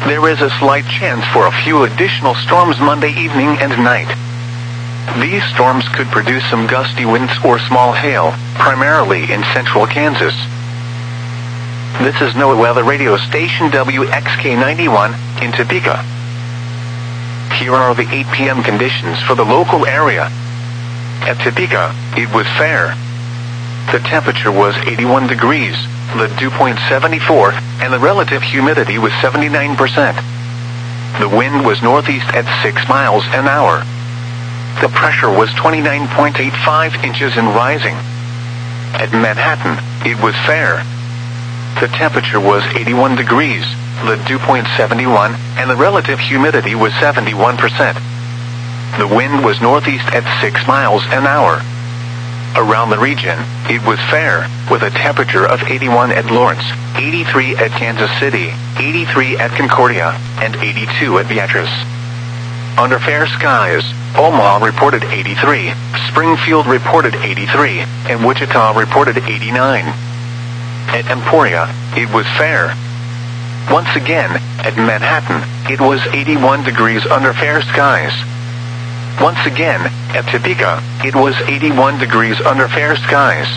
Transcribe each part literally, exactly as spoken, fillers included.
there is a slight chance for a few additional storms Monday evening and night. These storms could produce some gusty winds or small hail, primarily in central Kansas. This is NOAA Weather Radio Station W X K ninety-one in Topeka. Here are the eight p m conditions for the local area. At Topeka, it was fair. The temperature was eighty-one degrees, the dew point seventy-four, and the relative humidity was seventy-nine percent. The wind was northeast at six miles an hour. The pressure was twenty-nine point eight five inches and rising. At Manhattan, it was fair. The temperature was eighty-one degrees, the dew point seventy-one, and the relative humidity was seventy-one percent. The wind was northeast at six miles an hour. Around the region, it was fair, with a temperature of eighty-one at Lawrence, eighty-three at Kansas City, eighty-three at Concordia, and eighty-two at Beatrice. Under fair skies, Omaha reported eighty-three, Springfield reported eighty-three, and Wichita reported eighty-nine. At Emporia, it was fair. Once again, at Manhattan, it was eighty-one degrees under fair skies. Once again, at Topeka, it was eighty-one degrees under fair skies.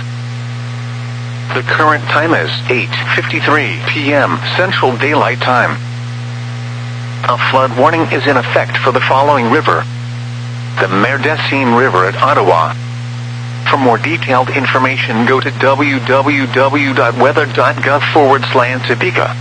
The current time is eight fifty-three p m Central Daylight Time. A flood warning is in effect for the following river: the Merdecine River at Ottawa. For more detailed information, go to w w w dot weather dot gov forward slash Topeka.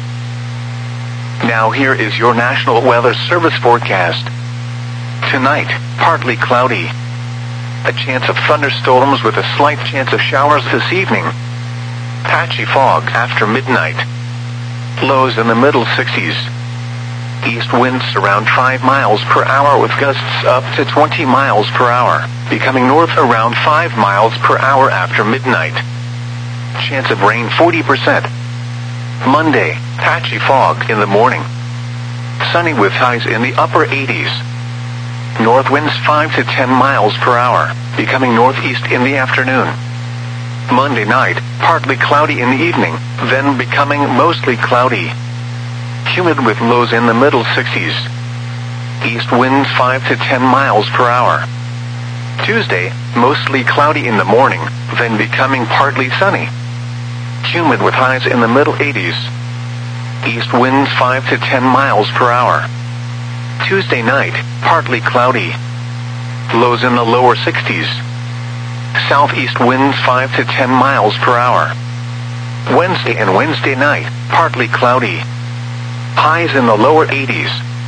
Now here is your National Weather Service forecast. Tonight, partly cloudy. A chance of thunderstorms with a slight chance of showers this evening. Patchy fog after midnight. Lows in the middle sixties. East winds around five miles per hour with gusts up to twenty miles per hour, becoming north around five miles per hour after midnight. Chance of rain forty percent. Monday, patchy fog in the morning. Sunny with highs in the upper eighties. North winds five to ten miles per hour, becoming northeast in the afternoon. Monday night, partly cloudy in the evening, then becoming mostly cloudy. Humid with lows in the middle sixties. East winds five to ten miles per hour. Tuesday, mostly cloudy in the morning, then becoming partly sunny. Humid with highs in the middle eighties. East winds five to ten miles per hour. Tuesday night, partly cloudy. Lows in the lower sixties. Southeast winds five to ten miles per hour. Wednesday and Wednesday night, partly cloudy. Highs in the lower eighties.